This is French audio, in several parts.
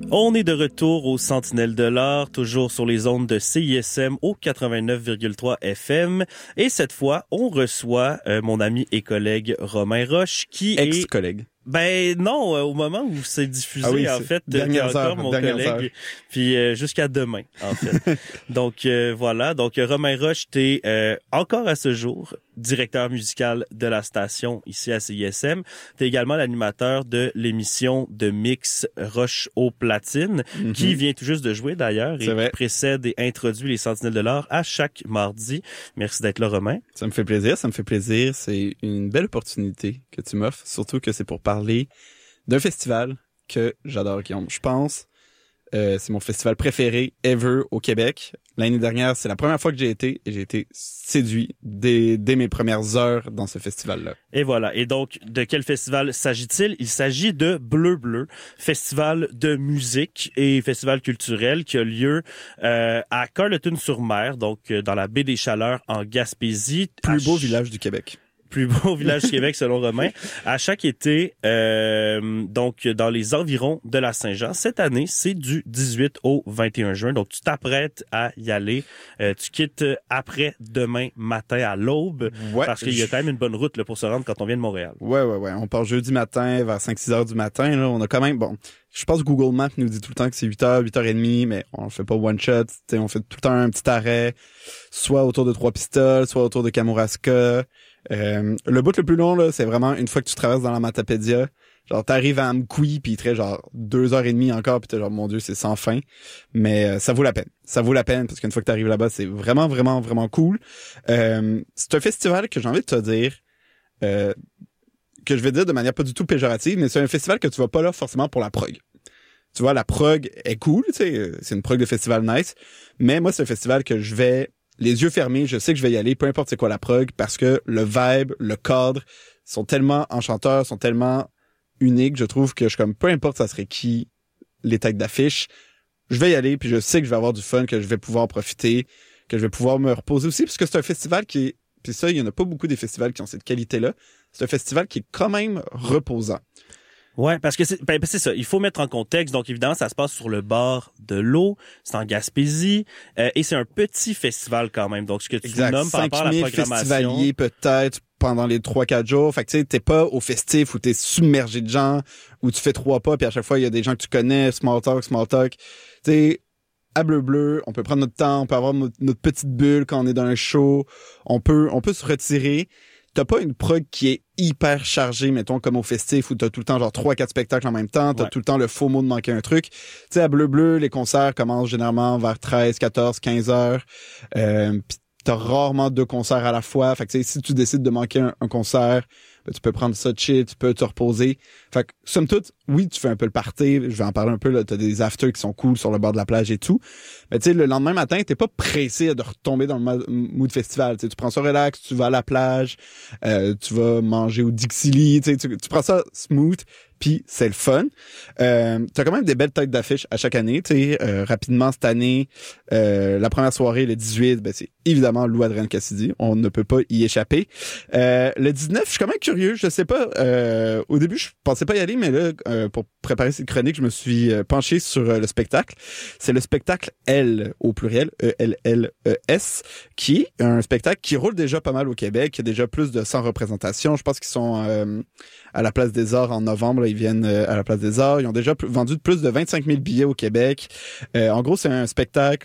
On est de retour au Sentinelle de l'Art, toujours sur les ondes de CISM au 89,3 FM. Et cette fois, on reçoit mon ami et collègue Romain Roche, qui est... Ex-collègue. Ben non, au moment où c'est diffusé, en fait, il y a encore mon collègue, puis jusqu'à demain, en fait. Donc voilà, donc Romain Roche, t'es encore à ce jour directeur musical de la station ici à CISM. T'es également l'animateur de l'émission de mix Roche aux platines, qui vient tout juste de jouer d'ailleurs, et qui précède et introduit les Sentinelles de l'Art à chaque mardi. Merci d'être là, Romain. Ça me fait plaisir. C'est une belle opportunité que tu m'offres, surtout que c'est pour parler d'un festival que j'adore, Guillaume. Je pense c'est mon festival préféré ever au Québec. L'année dernière, c'est la première fois que j'ai été et j'ai été séduit dès mes premières heures dans ce festival-là. Et voilà. Et donc, de quel festival s'agit-il? Il s'agit de Bleu Bleu, festival de musique et festival culturel qui a lieu à Carleton-sur-Mer, donc dans la baie des Chaleurs en Gaspésie. Plus beau village du Québec. Plus beau village du Québec selon Romain, à chaque été, donc dans les environs de la Saint-Jean. Cette année, c'est du 18 au 21 juin, donc tu t'apprêtes à y aller. Tu quittes après demain matin à l'aube, parce qu'il y a quand même une bonne route là, pour se rendre quand on vient de Montréal. Ouais. On part jeudi matin vers 5-6 heures du matin. Là, on a quand même, je pense que Google Maps nous dit tout le temps que c'est 8h, 8h30, mais on fait pas one shot. On fait tout le temps un petit arrêt, soit autour de Trois-Pistoles, soit autour de Kamouraska. Le bout le plus long, là, c'est vraiment une fois que tu traverses dans la Matapédia. Genre, t'arrives à Amkoui, pis il te reste genre 2h30 encore, pis t'es genre, mon Dieu, c'est sans fin. Mais ça vaut la peine. Ça vaut la peine, parce qu'une fois que t'arrives là-bas, c'est vraiment, vraiment, vraiment cool. C'est un festival que j'ai envie de te dire, que je vais dire de manière pas du tout péjorative, mais c'est un festival que tu vas pas là forcément pour la prog. Tu vois, la prog est cool, tu sais, c'est une prog de festival nice, mais moi, c'est un festival que je vais les yeux fermés, je sais que je vais y aller, peu importe c'est quoi la prog, parce que le vibe, le cadre sont tellement enchanteurs, sont tellement uniques, je trouve que je suis comme, peu importe ça serait qui les têtes d'affiche, je vais y aller, puis je sais que je vais avoir du fun, que je vais pouvoir profiter, que je vais pouvoir me reposer aussi, parce que c'est un festival qui est, puis ça, il y en a pas beaucoup des festivals qui ont cette qualité-là, c'est un festival qui est quand même reposant. Ouais, parce que c'est ça. Il faut mettre en contexte. Donc, évidemment, ça se passe sur le bord de l'eau. C'est en Gaspésie. Et c'est un petit festival quand même. Donc, ce que tu nommes par rapport à la programmation. Festivaliers peut-être pendant les 3-4 jours. Fait que tu sais, t'es pas au festif où t'es submergé de gens, où tu fais 3 pas, puis à chaque fois, il y a des gens que tu connais, small talk. Tu sais, à Bleu Bleu, on peut prendre notre temps, on peut avoir notre petite bulle quand on est dans un show. On peut se retirer. T'as pas une prog qui est hyper chargée, mettons, comme au festif, où t'as tout le temps genre 3-4 spectacles en même temps, t'as tout le temps le faux mot de manquer un truc. Tu sais, à Bleu Bleu, les concerts commencent généralement vers 13, 14, 15 heures. Pis t'as rarement 2 concerts à la fois. Fait que tu sais, si tu décides de manquer un concert, ben, tu peux prendre ça chill, tu peux te reposer. Fait que, somme toute, oui, tu fais un peu le party. Je vais en parler un peu, là. T'as des afters qui sont cool sur le bord de la plage et tout. Mais tu sais, le lendemain matin, t'es pas pressé de retomber dans le mood festival. Tu prends ça relax, tu vas à la plage, tu vas manger au Dixili, tu prends ça smooth, puis c'est le fun. T'as quand même des belles têtes d'affiche à chaque année. Rapidement, cette année, la première soirée, le 18, ben, c'est évidemment Lou Adrien Cassidy. On ne peut pas y échapper. Le 19, je suis quand même curieux. Je sais pas, au début, je pensais pas y aller, mais là, pour préparer cette chronique, je me suis penché sur le spectacle. C'est le spectacle L au pluriel, E-L-L-E-S, qui est un spectacle qui roule déjà pas mal au Québec, qui a déjà plus de 100 représentations. Je pense qu'ils sont à la Place des Arts en novembre. Là, ils viennent à la Place des Arts. Ils ont déjà vendu plus de 25 000 billets au Québec. En gros, c'est un spectacle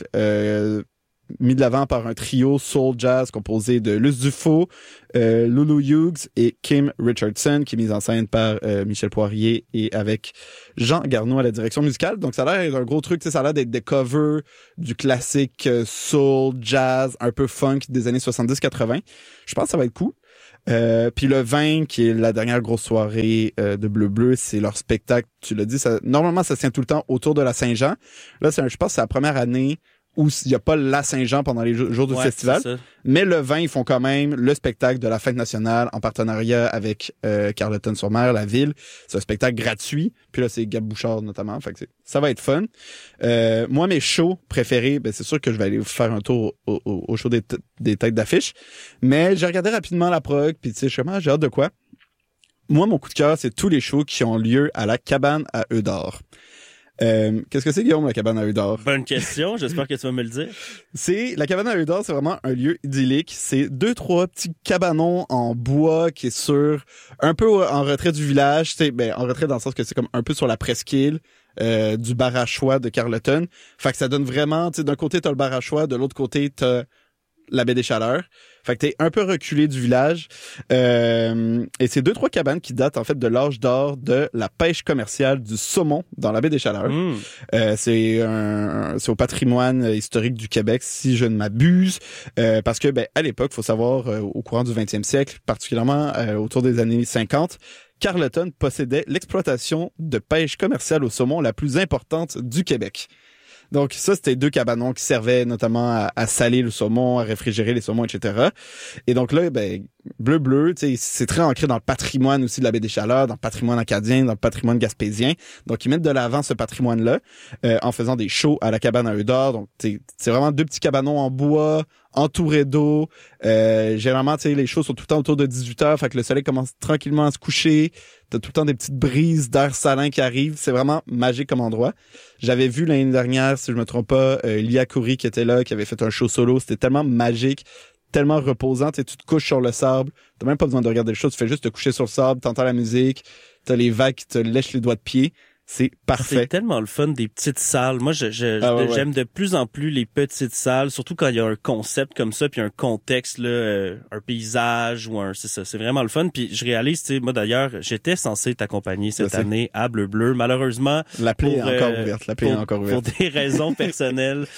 mis de l'avant par un trio soul jazz composé de Luce Dufaux, Lulu Hughes et Kim Richardson, qui est mise en scène par Michel Poirier et avec Jean Garneau à la direction musicale. Donc ça a l'air d'être un gros truc, ça a l'air d'être des covers du classique soul jazz un peu funk des années 70-80. Je pense que ça va être cool. Puis le 20, qui est la dernière grosse soirée de Bleu Bleu, c'est leur spectacle. Tu l'as dit, normalement ça se tient tout le temps autour de la Saint-Jean. Là, je pense que c'est la première année où il n'y a pas la Saint-Jean pendant les jours du festival. Mais le 20, ils font quand même le spectacle de la Fête nationale en partenariat avec Carleton-sur-Mer, la ville. C'est un spectacle gratuit. Puis là, c'est Gab Bouchard notamment. Fait que ça va être fun. Moi, mes shows préférés, ben c'est sûr que je vais aller faire un tour au show des têtes d'affiche. Mais j'ai regardé rapidement la prog, puis tu sais, j'ai hâte de quoi. Moi, mon coup de cœur, c'est tous les shows qui ont lieu à la Cabane à Œufs d'Or. Qu'est-ce que c'est, Guillaume, la cabane à œufs d'or? Bonne question, j'espère que tu vas me le dire. La cabane à œufs d'or, c'est vraiment un lieu idyllique. C'est 2-3 petits cabanons en bois qui est un peu en retrait du village. En retrait dans le sens que c'est comme un peu sur la presqu'île du bar à choix de Carleton. Fait que ça donne vraiment, d'un côté t'as le bar à choix, de l'autre côté t'as la baie des Chaleurs. Fait que t'es un peu reculé du village. Et c'est 2-3 cabanes qui datent en fait de l'âge d'or de la pêche commerciale du saumon dans la baie des Chaleurs. C'est au patrimoine historique du Québec, si je ne m'abuse. Parce que à l'époque, faut savoir, au courant du 20e siècle, particulièrement autour des années 50, Carleton possédait l'exploitation de pêche commerciale au saumon la plus importante du Québec. Donc ça, c'était 2 cabanons qui servaient notamment à saler le saumon, à réfrigérer les saumons, etc. Et donc là, Bleu, c'est très ancré dans le patrimoine aussi de la baie des Chaleurs, dans le patrimoine acadien, dans le patrimoine gaspésien. Donc ils mettent de l'avant ce patrimoine-là en faisant des shows à la cabane à œufs d'or. Donc c'est vraiment 2 petits cabanons en bois, entourés d'eau. Généralement, les shows sont tout le temps autour de 18h, fait que le soleil commence tranquillement à se coucher. T'as tout le temps des petites brises d'air salin qui arrivent. C'est vraiment magique comme endroit. J'avais vu l'année dernière, si je me trompe pas, Lia Khoury qui était là, qui avait fait un show solo. C'était tellement magique, tellement reposant. Tu te couches sur le sable. T'as même pas besoin de regarder le show. Tu fais juste te coucher sur le sable, t'entends la musique, t'as les vagues qui te lèchent les doigts de pied. C'est parfait. C'est tellement le fun des petites salles. Moi, j'aime de plus en plus les petites salles, surtout quand il y a un concept comme ça, puis un contexte, là, un paysage ou c'est ça. C'est vraiment le fun. Puis je réalise, moi d'ailleurs, j'étais censé t'accompagner cette année à Bleu. Malheureusement, l'appli est encore ouverte. L'appli est encore ouverte. Pour des raisons personnelles,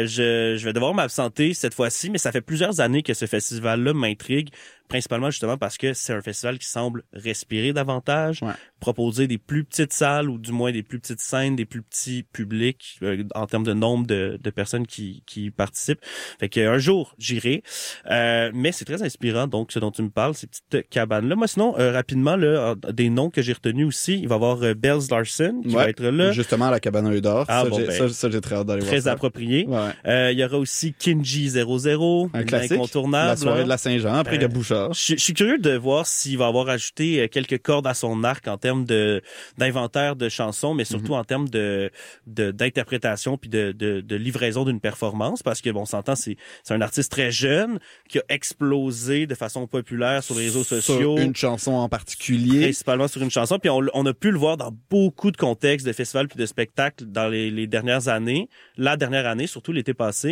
je vais devoir m'absenter cette fois-ci, mais ça fait plusieurs années que ce festival-là m'intrigue. Principalement justement parce que c'est un festival qui semble respirer davantage, proposer des plus petites salles ou du moins des plus petites scènes, des plus petits publics en termes de nombre de personnes qui participent. Fait qu'un jour, j'irai. Mais c'est très inspirant, donc, ce dont tu me parles, ces petites cabanes-là. Moi, sinon, rapidement, là, des noms que j'ai retenus aussi, il va y avoir Bells Larsen qui va être là. Justement, à la cabane à œufs d'or. Ça, j'ai très hâte d'aller voir ça. Très approprié. Il y aura aussi Kinji 00, un classique, incontournable. La soirée de la Saint-Jean, après Gabouchard. Je suis curieux de voir s'il va avoir ajouté quelques cordes à son arc en termes d'inventaire de chansons, mais surtout en termes d'interprétation puis de livraison d'une performance, parce que on s'entend, c'est un artiste très jeune qui a explosé de façon populaire sur les réseaux sociaux. Sur une chanson en particulier. Principalement sur une chanson, puis on a pu le voir dans beaucoup de contextes de festivals puis de spectacles dans les dernières années. La dernière année, surtout l'été passé.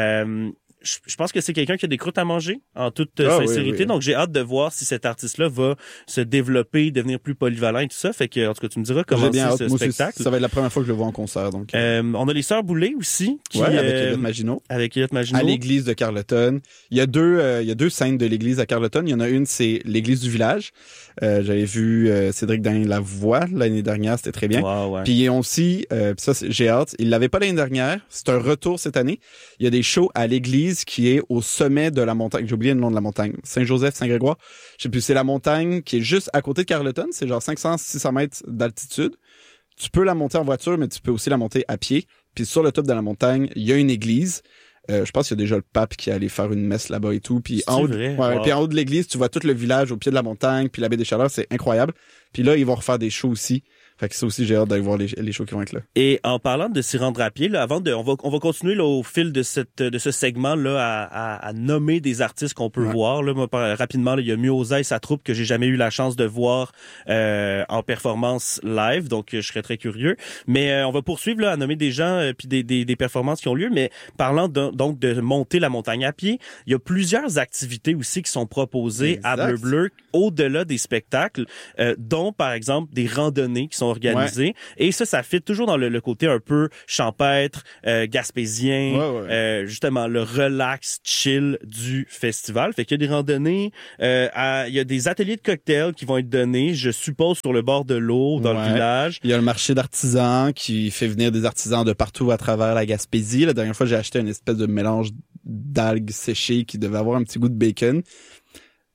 Je pense que c'est quelqu'un qui a des croûtes à manger, en toute sincérité. Oui. Donc, j'ai hâte de voir si cet artiste-là va se développer, devenir plus polyvalent et tout ça. Fait que, en tout cas, tu me diras comment c'est ce spectacle. Aussi, ça va être la première fois que je le vois en concert. Donc, on a les Sœurs Boulay aussi. Avec Elliott Maginot. À l'église de Carleton. Il y a deux scènes de l'église à Carleton. Il y en a une, c'est l'église du village. J'avais vu Cédric Dain-Lavoie l'année dernière. C'était très bien. Puis ils ont aussi, ça, j'ai hâte. Ils l'avaient pas l'année dernière. C'est un retour cette année. Il y a des shows à l'église qui est au sommet de la montagne. J'ai oublié le nom de la montagne. Saint-Joseph, Saint-Grégoire. Je sais plus, c'est la montagne qui est juste à côté de Carleton. C'est genre 500-600 mètres d'altitude. Tu peux la monter en voiture, mais tu peux aussi la monter à pied. Puis sur le top de la montagne, il y a une église. Je pense qu'il y a déjà le pape qui est allé faire une messe là-bas et tout. Puis en haut, puis en haut de l'église, tu vois tout le village au pied de la montagne, puis la baie des Chaleurs, c'est incroyable. Puis là, ils vont refaire des shows aussi. Fait que ça aussi, j'ai hâte d'aller voir les shows qui vont être là. Et en parlant de s'y rendre à pied, là, on va continuer là, au fil de ce segment-là à nommer des artistes qu'on peut voir. Là, moi, rapidement, là, il y a Muoza et sa troupe que j'ai jamais eu la chance de voir en performance live, donc je serais très curieux. Mais on va poursuivre là, à nommer des gens puis des performances qui ont lieu. Mais parlant donc de monter la montagne à pied, il y a plusieurs activités aussi qui sont proposées à Bleu au-delà des spectacles, dont par exemple des randonnées qui sont organisées. Et ça fit toujours dans le côté un peu champêtre, gaspésien, justement le relax, chill du festival. Fait qu'il y a des randonnées, il y a des ateliers de cocktails qui vont être donnés, je suppose, sur le bord de l'eau, dans le village. Il y a le marché d'artisans qui fait venir des artisans de partout à travers la Gaspésie. La dernière fois, j'ai acheté une espèce de mélange d'algues séchées qui devait avoir un petit goût de bacon.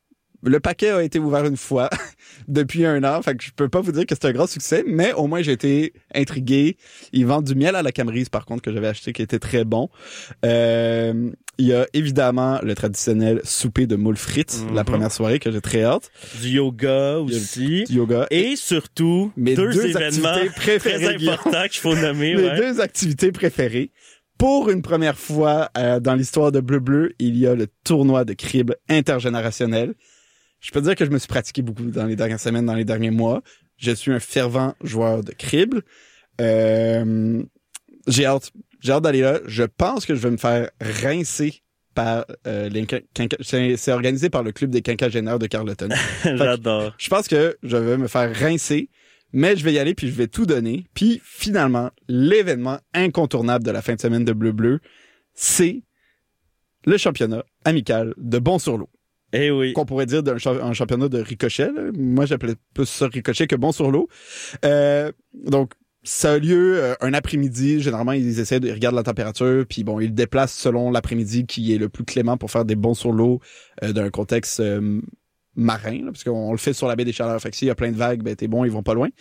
Le paquet a été ouvert une fois depuis 1 an, fait que je peux pas vous dire que c'est un grand succès, mais au moins j'ai été intrigué. Ils vendent du miel à la Camerise, par contre, que j'avais acheté, qui était très bon. Il y a évidemment le traditionnel souper de moules frites, la première soirée, que j'ai très hâte. Du yoga aussi. Du yoga. Et surtout, mes deux événements très importants qu'il faut nommer. Mes 2 activités préférées. Pour une première fois dans l'histoire de Bleu Bleu, il y a le tournoi de crible intergénérationnel. Je peux dire que je me suis pratiqué beaucoup dans les dernières semaines, dans les derniers mois. Je suis un fervent joueur de crible. J'ai hâte d'aller là. Je pense que je vais me faire rincer par c'est organisé par le club des quinquagénaires de Carleton. J'adore. Je pense que je vais me faire rincer, mais je vais y aller puis je vais tout donner. Puis finalement, l'événement incontournable de la fin de semaine de Bleu Bleu, c'est le championnat amical de Bon-sur-l'Eau. Eh oui. Qu'on pourrait dire un championnat de ricochet. Là. Moi, j'appelais plus ça ricochet que Bon-sur-l'Eau. Donc, ça a lieu un après-midi. Généralement, ils regardent la température, puis bon, ils le déplacent selon l'après-midi qui est le plus clément pour faire des bons sur l'eau d'un contexte marin, là, parce qu'on le fait sur la baie des Chaleurs. Fait que s'il y a plein de vagues, ben t'es bon, ils vont pas loin.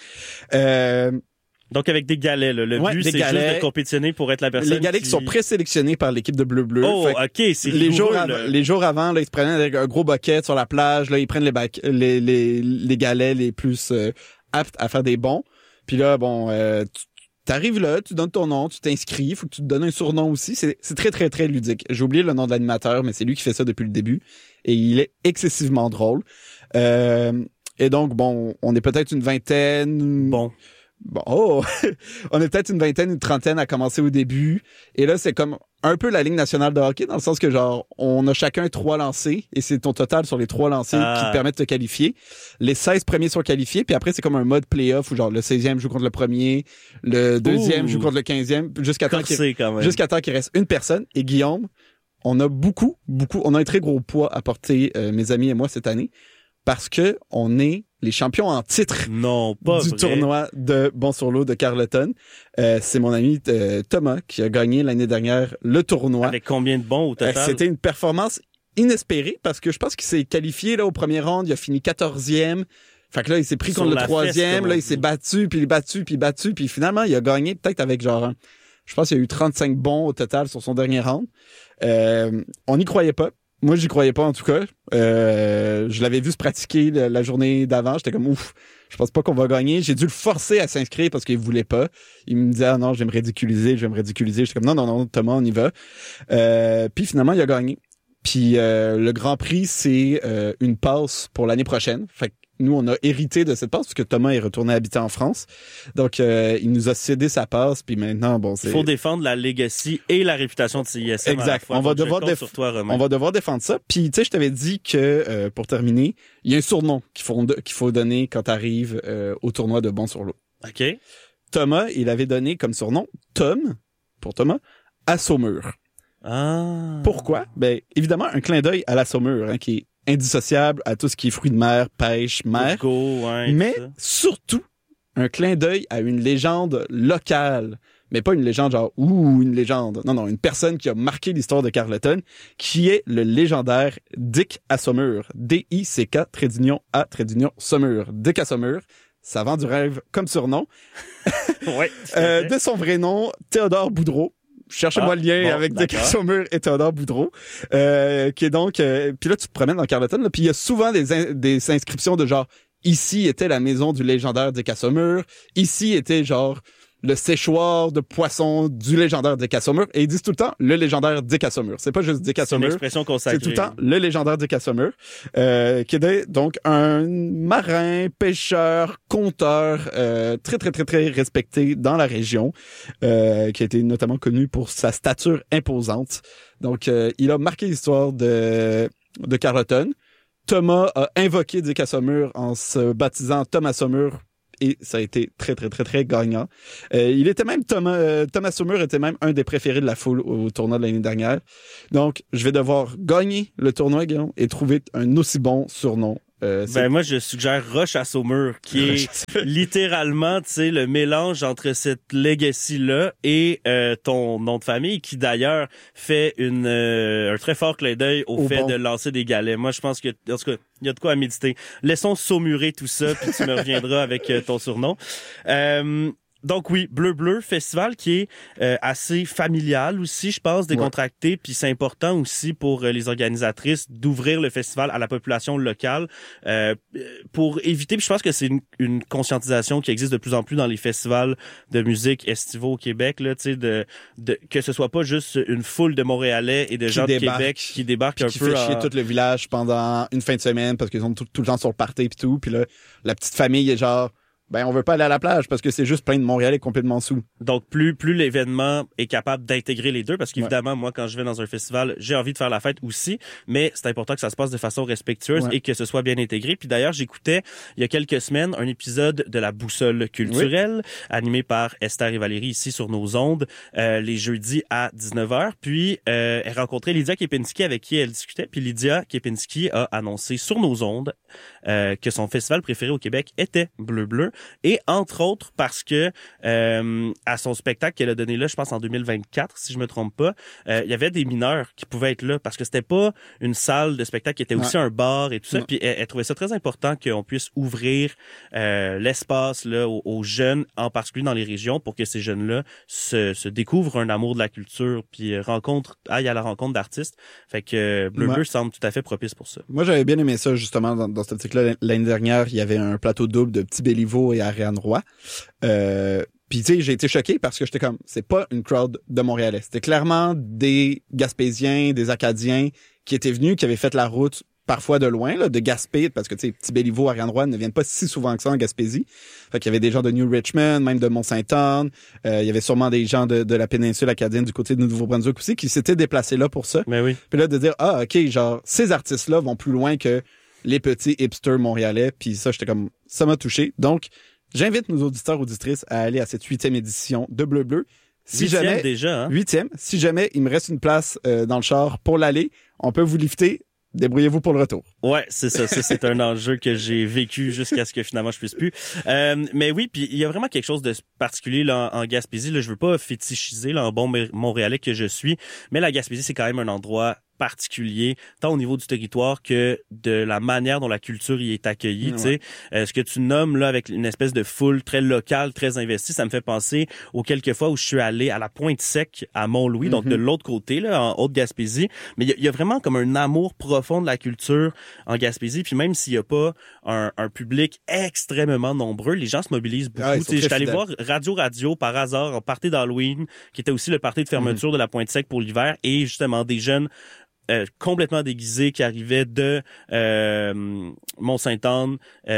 Donc avec des galets, là. Le but, c'est juste de compétitionner pour être la personne. Les galets qui sont présélectionnés par l'équipe de Bleu Bleu. Oh, ok, c'est les jours avant, là, ils se prenaient avec un gros bucket sur la plage. Là, ils prennent les galets les plus aptes à faire des bons. Puis là, bon, t'arrives là, tu donnes ton nom, tu t'inscris, il faut que tu te donnes un surnom aussi. C'est très, très, très ludique. J'ai oublié le nom de l'animateur, mais c'est lui qui fait ça depuis le début. Et il est excessivement drôle. Et donc, bon, on est peut-être une vingtaine. Bon, on est peut-être une vingtaine, une trentaine à commencer au début. Et là, c'est comme un peu la Ligue nationale de hockey, dans le sens que, genre, on a chacun 3 lancers, et c'est ton total sur les 3 lancers qui te permettent de te qualifier. Les 16 premiers sont qualifiés, puis après, c'est comme un mode play-off, où genre, le 16e joue contre le premier, le 2e joue contre le 15e, jusqu'à temps qu'il reste une personne. Et Guillaume, on a on a un très gros poids à porter, mes amis et moi, cette année, parce que on est les champions en titre du tournoi de Bon-sur-l'Eau de Carleton. C'est mon ami Thomas qui a gagné l'année dernière le tournoi. Avec combien de bons au total? C'était une performance inespérée parce que je pense qu'il s'est qualifié là au premier round, il a fini 14e. Fait que là, il s'est pris contre le 3e, là, il s'est battu, puis finalement, il a gagné peut-être avec genre, je pense qu'il y a eu 35 bons au total sur son dernier round. On n'y croyait pas. Moi, j'y croyais pas, en tout cas. Je l'avais vu se pratiquer la journée d'avant. J'étais comme, ouf, je pense pas qu'on va gagner. J'ai dû le forcer à s'inscrire parce qu'il voulait pas. Il me disait, ah non, je vais me ridiculiser. J'étais comme, non, Thomas, on y va. Puis finalement, il a gagné. Puis le Grand Prix, c'est une passe pour l'année prochaine. Fait que nous, on a hérité de cette passe parce que Thomas est retourné habiter en France. Donc, il nous a cédé sa passe. Puis maintenant, bon, c'est... Il faut défendre la legacy et la réputation de CISM. Exact. À la fois. On va devoir défendre ça. Puis, tu sais, je t'avais dit que, pour terminer, il y a un surnom qu'il faut donner quand t'arrives au tournoi de Bon-sur-l'Eau. OK. Thomas, il avait donné comme surnom Tom, pour Thomas, à Saumur. Ah. Pourquoi? Ben, évidemment, un clin d'œil à la Saumur, hein, qui est indissociable à tout ce qui est fruits de mer, pêche, mer. Mais surtout, un clin d'œil à une légende locale. Mais pas une légende genre, une légende. Non, une personne qui a marqué l'histoire de Carleton, qui est le légendaire Dick à Saumur. D-I-C-K, Saumur. Dick à Saumur. Ça vend du rêve comme surnom. Ouais. De son vrai nom, Théodore Boudreau. Cherchez-moi le lien avec Dick à Saumur et Théodore Boudreau, qui est donc... puis là, tu te promènes dans Carleton, là, puis il y a souvent des inscriptions de genre, ici était la maison du légendaire Dick à Saumur, ici était genre le séchoir de poissons du légendaire Dick à Saumur, et ils disent tout le temps le légendaire Dick à Saumur. C'est pas juste Dick à Saumur. C'est une expression consacrée. C'est tout le temps le légendaire Dick à Saumur, qui est donc un marin, pêcheur, conteur, très, très, très, très respecté dans la région, qui a été notamment connu pour sa stature imposante. Donc, il a marqué l'histoire de Carleton. Thomas a invoqué Dick à Saumur en se baptisant Thomas Saumur, et ça a été très, très, très, très gagnant. Il était même, Thomas Saumur était même un des préférés de la foule au tournoi de l'année dernière. Donc, je vais devoir gagner le tournoi, Guillaume, et trouver un aussi bon surnom Moi, je suggère Roche à Saumur, qui est littéralement, tu sais, le mélange entre cette legacy-là et ton nom de famille, qui d'ailleurs fait un très fort clin d'œil au fait de lancer des galets. Moi, je pense que, en tout cas, il y a de quoi à méditer. Laissons saumurer tout ça, puis tu me reviendras avec ton surnom. Donc oui, Bleu Bleu festival qui est assez familial aussi, je pense, décontracté, puis c'est important aussi pour les organisatrices d'ouvrir le festival à la population locale pour éviter, puis je pense que c'est une conscientisation qui existe de plus en plus dans les festivals de musique estivaux au Québec, là, tu sais, que ce soit pas juste une foule de Montréalais et de gens de Québec qui débarquent un peu, qui fait chier tout le village pendant une fin de semaine parce qu'ils sont tout le temps sur le party pis tout, puis là la petite famille est genre on veut pas aller à la plage parce que c'est juste plein de Montréalais complètement sous. Donc, plus l'événement est capable d'intégrer les deux, parce qu'évidemment, moi, quand je vais dans un festival, j'ai envie de faire la fête aussi, mais c'est important que ça se passe de façon respectueuse et que ce soit bien intégré. Puis d'ailleurs, j'écoutais, il y a quelques semaines, un épisode de La Boussole culturelle, animé par Esther et Valérie ici sur nos ondes, les jeudis à 19h. Puis, elle rencontrait Lydia Kepinski avec qui elle discutait. Puis Lydia Kepinski a annoncé sur nos ondes que son festival préféré au Québec était Bleu Bleu. Et entre autres parce que à son spectacle qu'elle a donné là, je pense en 2024, si je me trompe pas, il y avait des mineurs qui pouvaient être là parce que c'était pas une salle de spectacle qui était aussi un bar et tout ça. Puis elle trouvait ça très important qu'on puisse ouvrir l'espace là aux jeunes, en particulier dans les régions, pour que ces jeunes-là se découvrent un amour de la culture puis aillent à la rencontre d'artistes. Fait que Bleu Bleu semble tout à fait propice pour ça. Moi, j'avais bien aimé ça justement dans cet article-là. L'année dernière, il y avait un plateau double de Petit Béliveau et Ariane Roy. Puis tu sais, j'ai été choqué parce que j'étais comme, c'est pas une crowd de Montréalais. C'était clairement des Gaspésiens, des Acadiens qui étaient venus, qui avaient fait la route parfois de loin, là, de Gaspé, parce que tu sais, Petit Béliveau, Ariane Roy ne viennent pas si souvent que ça en Gaspésie. Fait qu'il y avait des gens de New Richmond, même de Mont-Saint-Anne. Il y avait sûrement des gens de la péninsule acadienne du côté de Nouveau-Brunswick aussi qui s'étaient déplacés là pour ça. Mais oui. Puis là, de dire, ok, genre, ces artistes-là vont plus loin que les petits hipsters montréalais, puis ça, j'étais comme, ça m'a touché. Donc, j'invite nos auditeurs, auditrices à aller à cette 8e édition de Bleu Bleu. Si jamais, déjà, hein? 8e. Si jamais il me reste une place dans le char pour l'aller, on peut vous lifter. Débrouillez-vous pour le retour. Ouais, c'est ça. Ça, c'est un enjeu que j'ai vécu jusqu'à ce que finalement je puisse plus. Mais oui, puis il y a vraiment quelque chose de particulier là, en Gaspésie. Là, je veux pas fétichiser là, en bon Montréalais que je suis, mais la Gaspésie, c'est quand même un endroit particulier, tant au niveau du territoire que de la manière dont la culture y est accueillie. Tu sais, ce que tu nommes là avec une espèce de foule très locale, très investie, ça me fait penser aux quelques fois où je suis allé à la Pointe-Sec à Mont-Louis, donc de l'autre côté là, en Haute-Gaspésie. Mais il y a vraiment comme un amour profond de la culture en Gaspésie. Puis même s'il y a pas un public extrêmement nombreux, les gens se mobilisent beaucoup. Tu sais, j'étais allé voir Radio par hasard en party d'Halloween, qui était aussi le party de fermeture de la Pointe-Sec pour l'hiver, et justement des jeunes complètement déguisés qui arrivaient de Mont-Saint-Anne,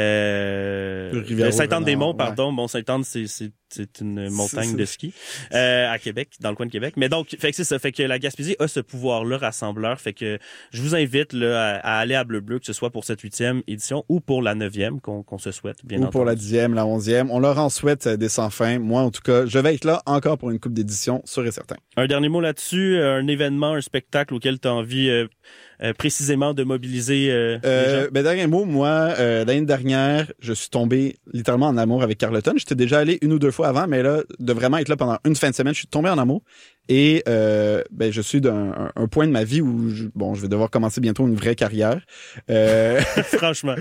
Saint-Anne-des-Monts, pardon. Mont-Saint-Anne, c'est une montagne de ski à Québec, dans le coin de Québec. Mais donc, fait que c'est ça, fait que la Gaspésie a ce pouvoir-là rassembleur. Fait que je vous invite là à aller à Bleu Bleu, que ce soit pour cette 8e édition ou pour la 9e qu'on se souhaite, bien entendu. Ou pour la 10e, la 11e. On leur en souhaite des sans fin. Moi, en tout cas, je vais être là encore pour une coupe d'édition, sûr et certain. Un dernier mot là-dessus, un événement, un spectacle auquel tu as envie précisément de mobiliser les gens? Dernier mot, moi, l'année dernière, je suis tombé littéralement en amour avec Carleton. J'étais déjà allé 1 ou 2 fois avant, mais là, de vraiment être là pendant une fin de semaine, je suis tombé en amour. Et je suis d'un un point de ma vie où je vais devoir commencer bientôt une vraie carrière. Franchement.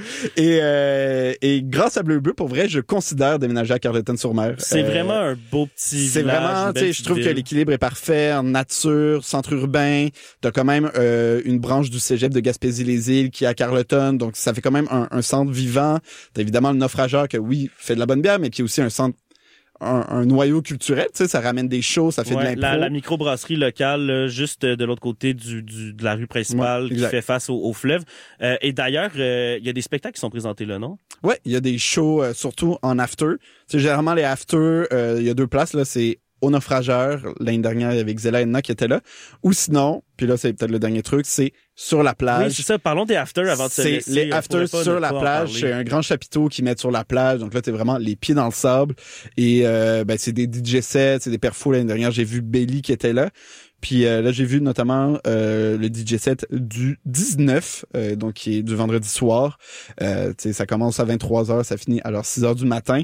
Et grâce à Bleu Bleu, pour vrai, je considère déménager à Carleton-sur-Mer. C'est vraiment un beau petit village. C'est vraiment, tu sais, je trouve que l'équilibre est parfait en nature, centre urbain. T'as quand même une branche du cégep de Gaspésie-les-Îles qui est à Carleton, donc ça fait quand même un centre vivant. T'as évidemment le naufrageur qui, oui, fait de la bonne bière, mais qui est aussi un centre, un noyau culturel, tu sais, ça ramène des shows, ça fait de l'impro. La microbrasserie locale, là, juste de l'autre côté de la rue principale, qui fait face au fleuve. Et d'ailleurs, il y a des spectacles qui sont présentés là, non? Ouais, il y a des shows, surtout en after. Tu sais, généralement, les after, il y a 2 places, là, c'est au naufrageur. L'année dernière, il y avait Xela et Edna qui étaient là. Ou sinon, puis là, c'est peut-être le dernier truc, c'est sur la plage. Oui, c'est ça. Parlons des afters avant de se laisser. C'est les afters sur la plage. C'est un grand chapiteau qui met sur la plage. Donc là, t'es vraiment les pieds dans le sable. Et c'est des DJ sets, c'est des perfos. L'année dernière, j'ai vu Belly qui était là. Puis là, j'ai vu notamment le DJ set du 19, donc qui est du vendredi soir. Ça commence à 23h, ça finit à 6h du matin.